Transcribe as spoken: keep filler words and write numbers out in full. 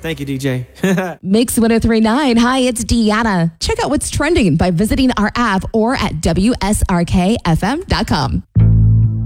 Thank you, D J. Mix one oh three point nine. Hi, it's Deanna. Check out what's trending by visiting our app or at W S R K F M dot com.